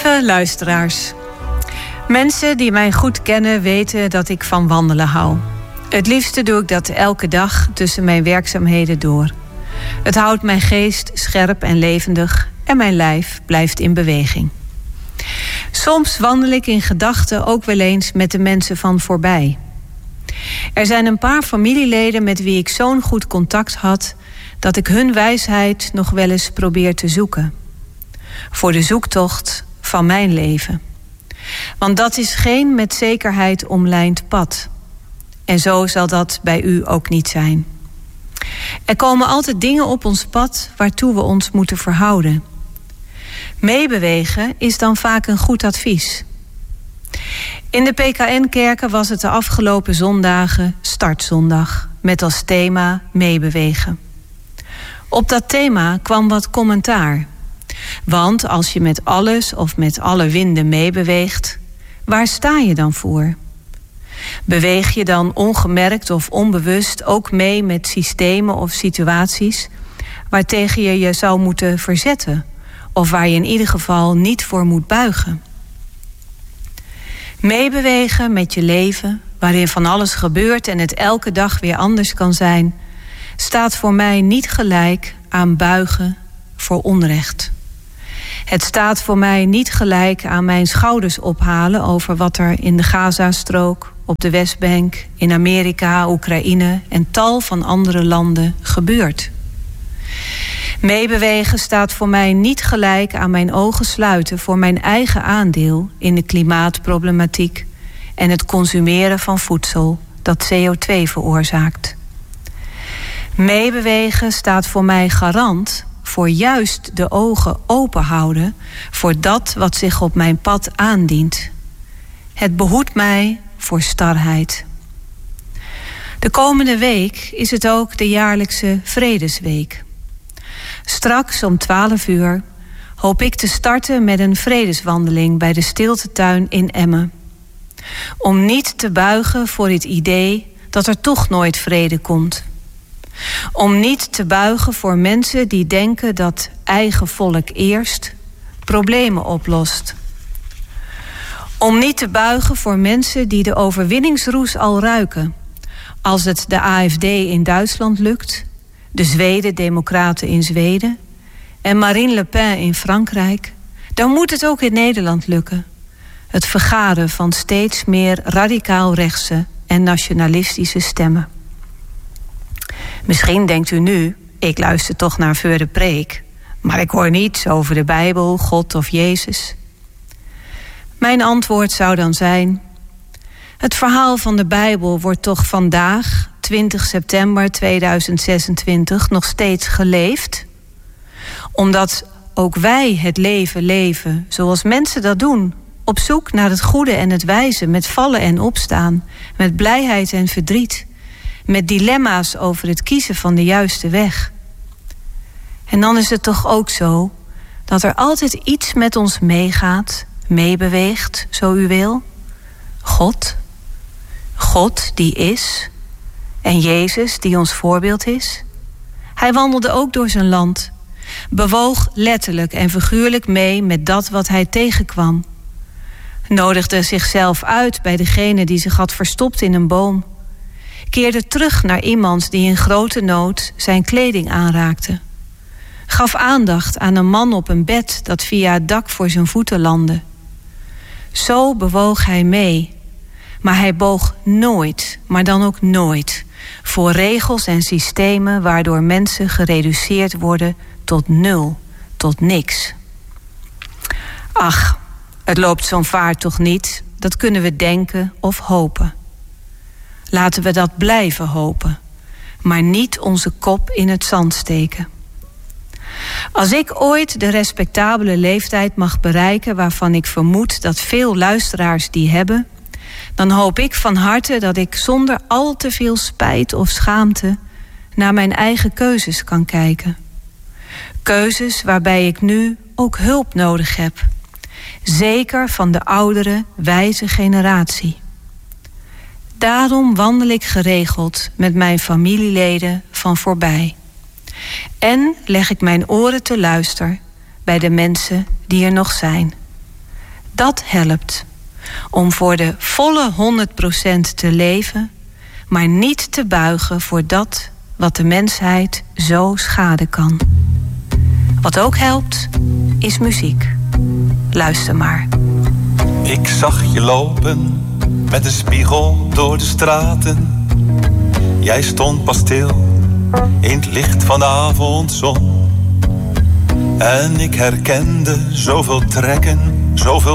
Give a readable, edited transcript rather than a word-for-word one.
Lieve luisteraars. Mensen die mij goed kennen weten dat ik van wandelen hou. Het liefste doe ik dat elke dag tussen mijn werkzaamheden door. Het houdt mijn geest scherp en levendig en mijn lijf blijft in beweging. Soms wandel ik in gedachten ook wel eens met de mensen van voorbij. Er zijn een paar familieleden met wie ik zo'n goed contact had dat ik hun wijsheid nog wel eens probeer te zoeken. Voor de zoektocht van mijn leven. Want dat is geen met zekerheid omlijnd pad. En zo zal dat bij u ook niet zijn. Er komen altijd dingen op ons pad waartoe we ons moeten verhouden. Meebewegen is dan vaak een goed advies. In de PKN-kerken was het de afgelopen zondagen startzondag, met als thema meebewegen. Op dat thema kwam wat commentaar. Want als je met alles of met alle winden meebeweegt, waar sta je dan voor? Beweeg je dan ongemerkt of onbewust ook mee met systemen of situaties waartegen je je zou moeten verzetten of waar je in ieder geval niet voor moet buigen? Meebewegen met je leven, waarin van alles gebeurt en het elke dag weer anders kan zijn, staat voor mij niet gelijk aan buigen voor onrecht. Het staat voor mij niet gelijk aan mijn schouders ophalen over wat er in de Gazastrook, op de Westbank, in Amerika, Oekraïne en tal van andere landen gebeurt. Meebewegen staat voor mij niet gelijk aan mijn ogen sluiten voor mijn eigen aandeel in de klimaatproblematiek en het consumeren van voedsel dat CO2 veroorzaakt. Meebewegen staat voor mij garant voor juist de ogen open houden voor dat wat zich op mijn pad aandient. Het behoedt mij voor starheid. De komende week is het ook de jaarlijkse Vredesweek. Straks om 12 uur hoop ik te starten met een vredeswandeling bij de Stiltetuin in Emmen. Om niet te buigen voor het idee dat er toch nooit vrede komt. Om niet te buigen voor mensen die denken dat eigen volk eerst problemen oplost. Om niet te buigen voor mensen die de overwinningsroes al ruiken. Als het de AfD in Duitsland lukt, de Zweden-democraten in Zweden en Marine Le Pen in Frankrijk, dan moet het ook in Nederland lukken. Het vergaren van steeds meer radicaal rechtse en nationalistische stemmen. Misschien denkt u nu, ik luister toch naar Voor de Preek, maar ik hoor niets over de Bijbel, God of Jezus. Mijn antwoord zou dan zijn: het verhaal van de Bijbel wordt toch vandaag, 20 september 2026, nog steeds geleefd? Omdat ook wij het leven leven zoals mensen dat doen, op zoek naar het goede en het wijze, met vallen en opstaan, met blijheid en verdriet, met dilemma's over het kiezen van de juiste weg. En dan is het toch ook zo dat er altijd iets met ons meegaat, meebeweegt, zo u wil. God. God die is. En Jezus die ons voorbeeld is. Hij wandelde ook door zijn land. Bewoog letterlijk en figuurlijk mee met dat wat hij tegenkwam. Nodigde zichzelf uit bij degene die zich had verstopt in een boom. Keerde terug naar iemand die in grote nood zijn kleding aanraakte. Gaf aandacht aan een man op een bed dat via het dak voor zijn voeten landde. Zo bewoog hij mee. Maar hij boog nooit, maar dan ook nooit, voor regels en systemen waardoor mensen gereduceerd worden tot nul, tot niks. Ach, het loopt zo'n vaart toch niet, dat kunnen we denken of hopen. Laten we dat blijven hopen, maar niet onze kop in het zand steken. Als ik ooit de respectabele leeftijd mag bereiken waarvan ik vermoed dat veel luisteraars die hebben, dan hoop ik van harte dat ik zonder al te veel spijt of schaamte naar mijn eigen keuzes kan kijken. Keuzes waarbij ik nu ook hulp nodig heb. Zeker van de oudere, wijze generatie. Daarom wandel ik geregeld met mijn familieleden van voorbij. En leg ik mijn oren te luisteren bij de mensen die er nog zijn. Dat helpt om voor de volle 100% te leven, maar niet te buigen voor dat wat de mensheid zo schaden kan. Wat ook helpt, is muziek. Luister maar. Ik zag je lopen met een spiegel door de straten. Jij stond pas stil in het licht van de avondzon. En ik herkende zoveel trekken, zoveel